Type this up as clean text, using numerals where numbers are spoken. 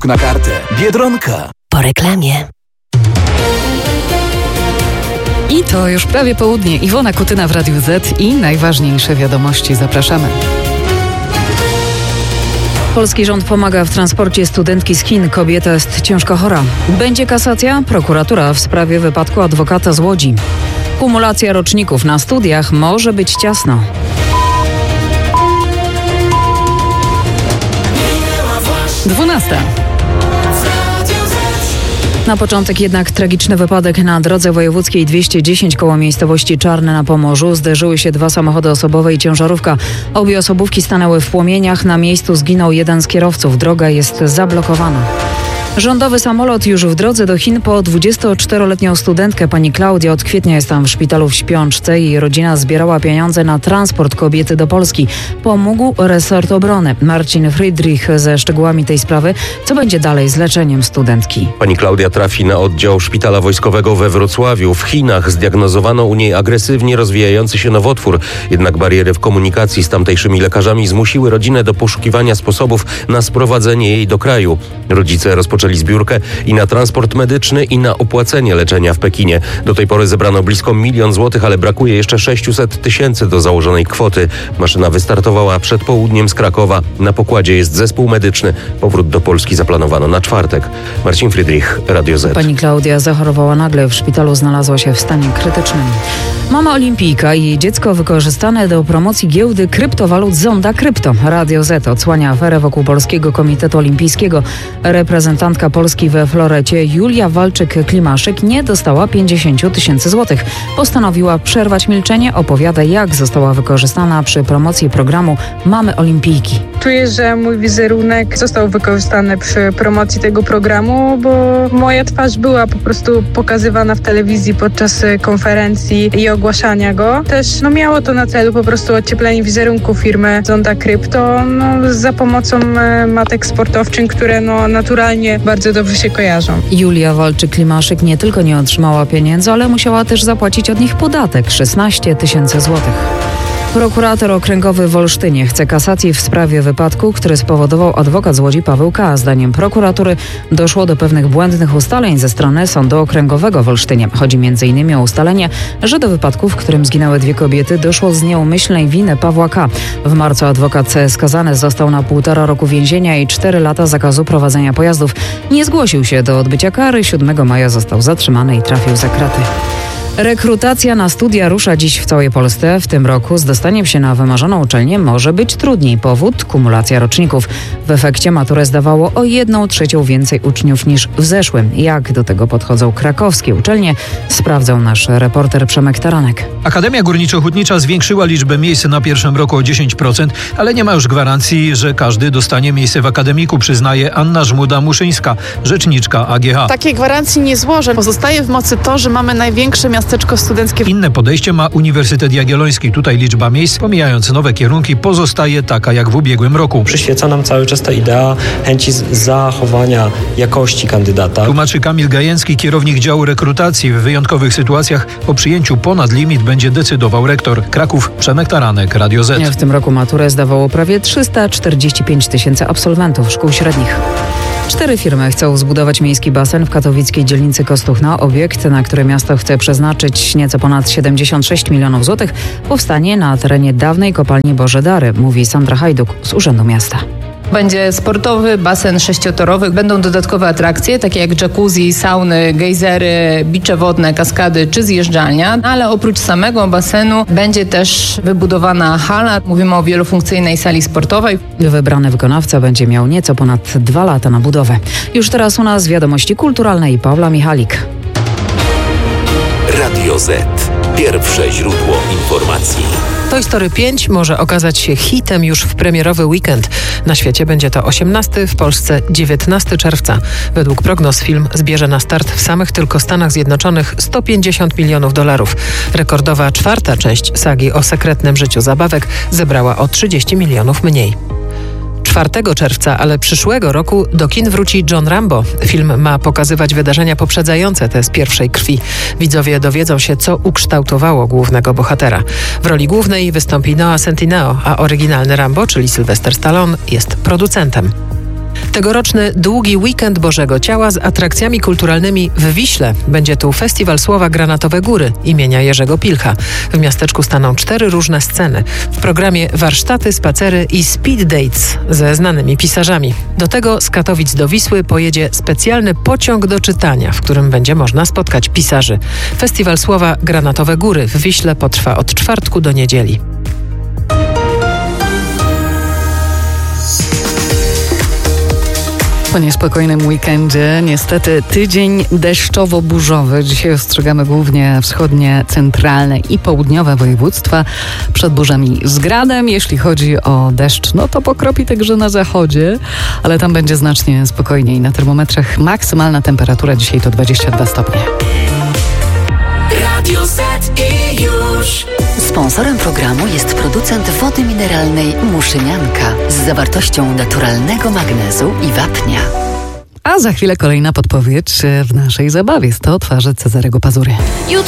skok na kartę. Biedronka. Po reklamie. I to już prawie południe. Iwona Kutyna w Radiu Z i najważniejsze wiadomości. Zapraszamy. Polski rząd pomaga w transporcie studentki z Chin. Kobieta jest ciężko chora. Będzie kasacja? Prokuratura w sprawie wypadku adwokata z Łodzi. Kumulacja roczników na studiach może być ciasno. Dwunasta. Na początek jednak tragiczny wypadek na drodze wojewódzkiej 210 koło miejscowości Czarne na Pomorzu. Zderzyły się dwa samochody osobowe i ciężarówka. Obie osobówki stanęły w płomieniach. Na miejscu zginął jeden z kierowców. Droga jest zablokowana. Rządowy samolot już w drodze do Chin po 24-letnią studentkę. Pani Klaudia od kwietnia jest tam w szpitalu w śpiączce. Jej rodzina zbierała pieniądze na transport kobiety do Polski. Pomógł resort obrony. Marcin Friedrich ze szczegółami tej sprawy. Co będzie dalej z leczeniem studentki? Pani Klaudia trafi na oddział szpitala wojskowego we Wrocławiu. W Chinach zdiagnozowano u niej agresywnie rozwijający się nowotwór. Jednak bariery w komunikacji z tamtejszymi lekarzami zmusiły rodzinę do poszukiwania sposobów na sprowadzenie jej do kraju. Rodzice rozpoczęli zbiórkę i na transport medyczny, i na opłacenie leczenia w Pekinie. Do tej pory zebrano blisko 1 000 000 złotych, ale brakuje jeszcze 600 000 do założonej kwoty. Maszyna wystartowała przed południem z Krakowa. Na pokładzie jest zespół medyczny. Powrót do Polski zaplanowano na czwartek. Marcin Friedrich, Radio Z. Pani Klaudia zachorowała nagle. W szpitalu znalazła się w stanie krytycznym. Mama olimpijka i jej dziecko wykorzystane do promocji giełdy kryptowalut Zonda Krypto. Radio Z odsłania aferę wokół Polskiego Komitetu Olimpijskiego. Reprezentantka Polski we florecie Julia Walczyk-Klimaszyk nie dostała 50 000 złotych. Postanowiła przerwać milczenie. Opowiada, jak została wykorzystana przy promocji programu Mamy Olimpijki. Czuję, że mój wizerunek został wykorzystany przy promocji tego programu, bo moja twarz była po prostu pokazywana w telewizji podczas konferencji i ogłaszania go. Też miało to na celu po prostu ocieplenie wizerunku firmy Zonda Krypto za pomocą matek sportowczyń, które naturalnie bardzo dobrze się kojarzą. Julia Walczyk-Klimaszyk nie tylko nie otrzymała pieniędzy, ale musiała też zapłacić od nich podatek 16 000 złotych. Prokurator okręgowy w Olsztynie chce kasacji w sprawie wypadku, który spowodował adwokat z Łodzi Paweł K. Zdaniem prokuratury doszło do pewnych błędnych ustaleń ze strony Sądu Okręgowego w Olsztynie. Chodzi m.in. o ustalenie, że do wypadku, w którym zginęły 2 kobiety, doszło z nieumyślnej winy Pawła K. W marcu adwokat skazany został na 1,5 roku więzienia i 4 lata zakazu prowadzenia pojazdów. Nie zgłosił się do odbycia kary. 7 maja został zatrzymany i trafił za kraty. Rekrutacja na studia rusza dziś w całej Polsce. W tym roku z dostaniem się na wymarzoną uczelnię może być trudniej. Powód: kumulacja roczników. W efekcie maturę zdawało o 1/3 więcej uczniów niż w zeszłym. Jak do tego podchodzą krakowskie uczelnie, sprawdzał nasz reporter Przemek Taranek. Akademia Górniczo-Hutnicza zwiększyła liczbę miejsc na pierwszym roku o 10%, ale nie ma już gwarancji, że każdy dostanie miejsce w akademiku, przyznaje Anna Żmuda-Muszyńska, rzeczniczka AGH. Takiej gwarancji nie złożę. Pozostaje w mocy to, że mamy największe miasteczko studenckie. Inne podejście ma Uniwersytet Jagielloński. Tutaj liczba miejsc, pomijając nowe kierunki, pozostaje taka jak w ubiegłym roku. Przyświeca nam cały czas ta idea chęci zachowania jakości kandydata. Tłumaczy Kamil Gajęcki, kierownik działu rekrutacji. W wyjątkowych sytuacjach po przyjęciu ponad limit będzie decydował rektor. Kraków, Przemek Taranek, Radio Z. W tym roku maturę zdawało prawie 345 000 absolwentów szkół średnich. 4 firmy chcą zbudować miejski basen w katowickiej dzielnicy Kostuchna. Obiekt, na który miasto chce przeznaczyć nieco ponad 76 milionów złotych, powstanie na terenie dawnej kopalni Boże Dary, mówi Sandra Hajduk z Urzędu Miasta. Będzie sportowy, basen 6-torowy. Będą dodatkowe atrakcje, takie jak jacuzzi, sauny, gejzery, bicze wodne, kaskady czy zjeżdżalnia. Ale oprócz samego basenu będzie też wybudowana hala. Mówimy o wielofunkcyjnej sali sportowej. Wybrany wykonawca będzie miał nieco ponad 2 lata na budowę. Już teraz u nas wiadomości kulturalne i Paula Michalik. Radio Z. Pierwsze źródło informacji. Toy Story 5 może okazać się hitem już w premierowy weekend. Na świecie będzie to 18, w Polsce 19 czerwca. Według prognoz film zbierze na start w samych tylko Stanach Zjednoczonych $150 milionów. Rekordowa 4. część sagi o sekretnym życiu zabawek zebrała o 30 milionów mniej. 4 czerwca, ale przyszłego roku do kin wróci John Rambo. Film ma pokazywać wydarzenia poprzedzające te z pierwszej krwi. Widzowie dowiedzą się, co ukształtowało głównego bohatera. W roli głównej wystąpi Noah Centineo, a oryginalny Rambo, czyli Sylvester Stallone, jest producentem. Tegoroczny długi weekend Bożego Ciała z atrakcjami kulturalnymi w Wiśle. Będzie tu Festiwal Słowa Granatowe Góry imienia Jerzego Pilcha. W miasteczku staną 4 różne sceny. W programie warsztaty, spacery i speed dates ze znanymi pisarzami. Do tego z Katowic do Wisły pojedzie specjalny pociąg do czytania, w którym będzie można spotkać pisarzy. Festiwal Słowa Granatowe Góry w Wiśle potrwa od czwartku do niedzieli. Po niespokojnym weekendzie niestety tydzień deszczowo-burzowy. Dzisiaj ostrzegamy głównie wschodnie, centralne i południowe województwa przed burzami z gradem. Jeśli chodzi o deszcz, no to pokropi także na zachodzie, ale tam będzie znacznie spokojniej. Na termometrach maksymalna temperatura dzisiaj to 22 stopnie. Radio Z i już. Sponsorem programu jest producent wody mineralnej Muszynianka z zawartością naturalnego magnezu i wapnia. A za chwilę kolejna podpowiedź w naszej zabawie. 100 twarzy Cezarego Pazury.